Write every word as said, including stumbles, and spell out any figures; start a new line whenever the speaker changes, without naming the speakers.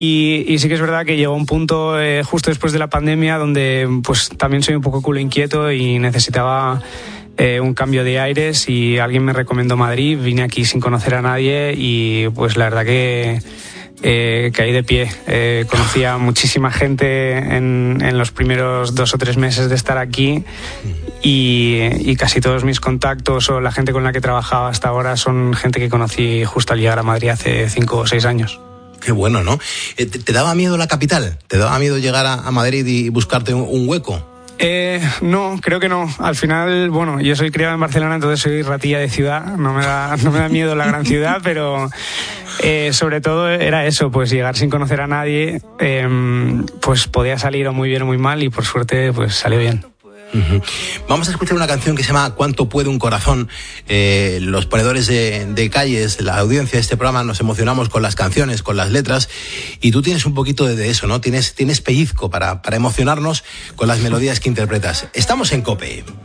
Y, y sí que es verdad que llegó un punto eh, justo después de la pandemia donde pues también soy un poco culo inquieto y necesitaba eh, un cambio de aires, y alguien me recomendó Madrid. Vine aquí sin conocer a nadie y pues la verdad que eh, caí de pie. Eh, conocí a muchísima gente en, en los primeros dos o tres meses de estar aquí, y, y casi todos mis contactos o la gente con la que he trabajado hasta ahora son gente que conocí justo al llegar a Madrid hace cinco o seis años.
Qué bueno, ¿no? ¿Te, te daba miedo la capital? ¿Te daba miedo llegar a, a Madrid y buscarte un, un hueco?
Eh, no, creo que no. Al final, bueno, yo soy criado en Barcelona, entonces soy ratilla de ciudad. No me da, no me da miedo la gran ciudad, pero eh, sobre todo era eso, pues llegar sin conocer a nadie. Eh, pues podía salir o muy bien o muy mal, y por suerte pues salió bien.
Uh-huh. Vamos a escuchar una canción que se llama ¿Cuánto puede un corazón? Eh, los ponedores de, de calles, la audiencia de este programa, nos emocionamos con las canciones, con las letras, y tú tienes un poquito de, de eso, ¿no? Tienes, tienes pellizco para, para emocionarnos con las melodías que interpretas. Estamos en COPE.